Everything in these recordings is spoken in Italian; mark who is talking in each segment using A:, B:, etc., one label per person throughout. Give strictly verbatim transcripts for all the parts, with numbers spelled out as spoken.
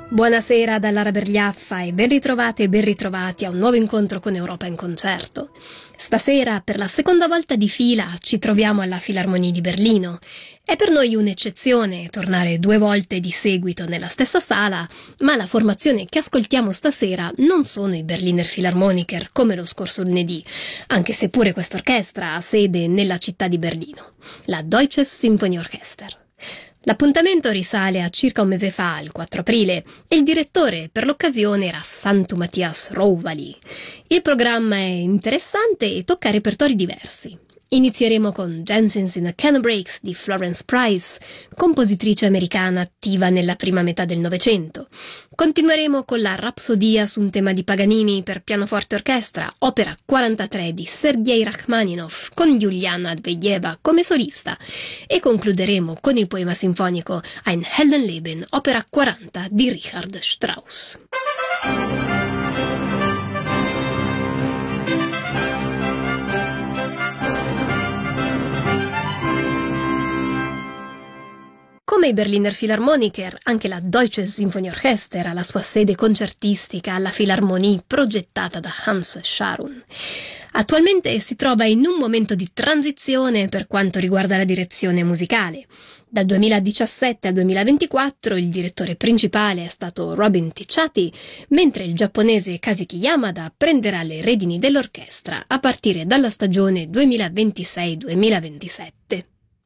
A: Buonasera da Lara Bergliaffa e ben ritrovate e ben ritrovati a un nuovo incontro con Europa in concerto. Stasera, per la seconda volta di fila, ci troviamo alla Filarmonie di Berlino. È per noi un'eccezione tornare due volte di seguito nella stessa sala, ma la formazione che ascoltiamo stasera non sono i Berliner Philharmoniker come lo scorso lunedì, anche se pure quest'orchestra ha sede nella città di Berlino, la Deutsches Symphonieorchester. L'appuntamento risale a circa un mese fa, il quattro aprile, e il direttore per l'occasione era Santu Matthias Rouvali. Il programma è interessante e tocca repertori diversi. Inizieremo con Dancing in the Cannebrates di Florence Price, compositrice americana attiva nella prima metà del Novecento. Continueremo con la Rapsodia su un tema di Paganini per pianoforte e orchestra, opera quarantatré di Sergei Rachmaninov, con Juliana Advejeva come solista, e concluderemo con il poema sinfonico Ein Heldenleben, opera quaranta di Richard Strauss. Come i Berliner Philharmoniker, anche la Deutsches Symphonieorchester ha la sua sede concertistica alla Philharmonie progettata da Hans Scharoun. Attualmente si trova in un momento di transizione per quanto riguarda la direzione musicale. Dal duemiladiciassette al duemilaventiquattro il direttore principale è stato Robin Ticciati, mentre il giapponese Kazuki Yamada prenderà le redini dell'orchestra a partire dalla stagione duemilaventisei duemilaventisette.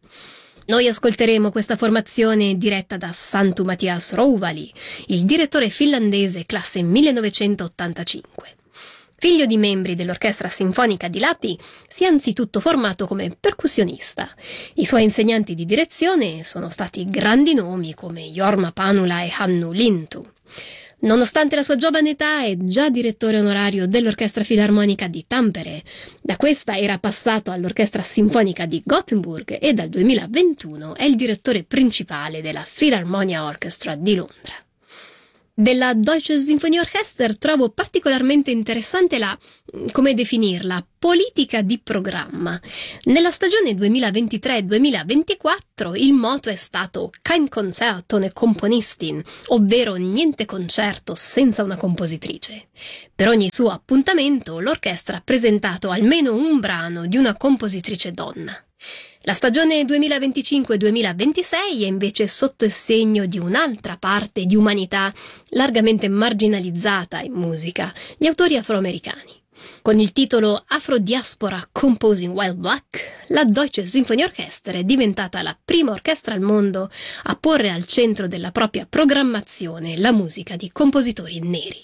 A: Noi ascolteremo questa formazione diretta da Santu Matthias Rouvali, il direttore finlandese classe millenovecentottantacinque. Figlio di membri dell'Orchestra Sinfonica di Lahti, si è anzitutto formato come percussionista. I suoi insegnanti di direzione sono stati grandi nomi come Jorma Panula e Hannu Lintu. Nonostante la sua giovane età è già direttore onorario dell'Orchestra Filarmonica di Tampere. Da questa era passato all'Orchestra Sinfonica di Gothenburg e dal duemilaventuno è il direttore principale della Philharmonia Orchestra di Londra. Della Deutsche Symphonieorchester trovo particolarmente interessante la, come definirla, politica di programma. Nella stagione duemilaventitré duemilaventiquattro il motto è stato Kein Konzert ohne Komponistin, ovvero niente concerto senza una compositrice. Per ogni suo appuntamento l'orchestra ha presentato almeno un brano di una compositrice donna. La stagione duemilaventicinque duemilaventisei è invece sotto il segno di un'altra parte di umanità largamente marginalizzata in musica, gli autori afroamericani. Con il titolo Afro-Diaspora Composing While Black, la Deutsche Symphonieorchester è diventata la prima orchestra al mondo a porre al centro della propria programmazione la musica di compositori neri.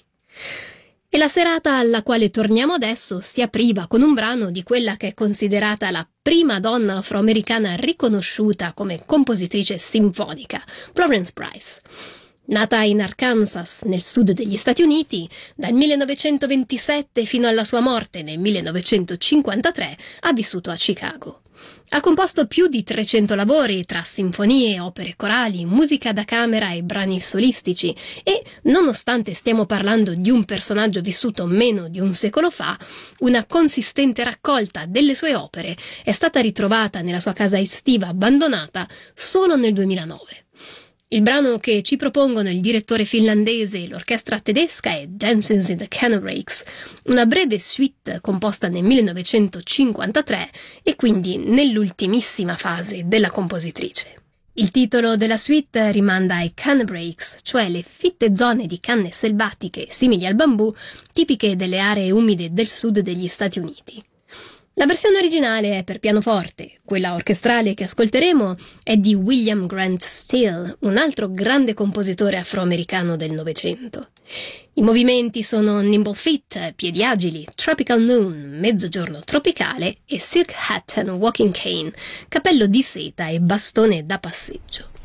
A: E la serata alla quale torniamo adesso si apriva con un brano di quella che è considerata la prima donna afroamericana riconosciuta come compositrice sinfonica, Florence Price. Nata in Arkansas, nel sud degli Stati Uniti, dal millenovecentoventisette fino alla sua morte nel millenovecentocinquantatré, ha vissuto a Chicago. Ha composto più di trecento lavori tra sinfonie, opere corali, musica da camera e brani solistici e, nonostante stiamo parlando di un personaggio vissuto meno di un secolo fa, una consistente raccolta delle sue opere è stata ritrovata nella sua casa estiva abbandonata solo nel duemilanove. Il brano che ci propongono il direttore finlandese e l'orchestra tedesca è Dancing in the Cannebrates, una breve suite composta nel millenovecentocinquantatré e quindi nell'ultimissima fase della compositrice. Il titolo della suite rimanda ai Cannebrates, cioè le fitte zone di canne selvatiche simili al bambù, tipiche delle aree umide del sud degli Stati Uniti. La versione originale è per pianoforte, quella orchestrale che ascolteremo è di William Grant Still, un altro grande compositore afroamericano del Novecento. I movimenti sono Nimble Feet, piedi agili, Tropical Noon, mezzogiorno tropicale e Silk Hat and Walking Cane, cappello di seta e bastone da passeggio.